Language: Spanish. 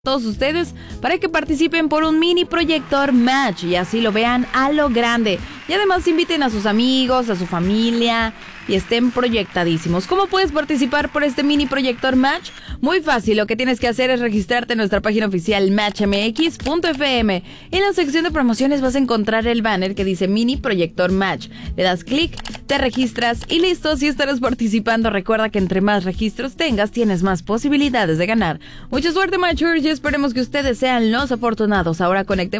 todos ustedes para que participen por un mini proyector Match y así lo vean a lo grande. Y además inviten a sus amigos, a su familia y estén proyectadísimos. ¿Cómo puedes participar por este mini proyector Match? Muy fácil, lo que tienes que hacer es registrarte en nuestra página oficial matchmx.fm. En la sección de promociones vas a encontrar el banner que dice mini proyector Match. Le das clic, te registras y listo, si estarás participando. Recuerda que entre más registros tengas, tienes más posibilidades de ganar. Mucha suerte, Matchers, y esperemos que ustedes sean los afortunados. Ahora conectemos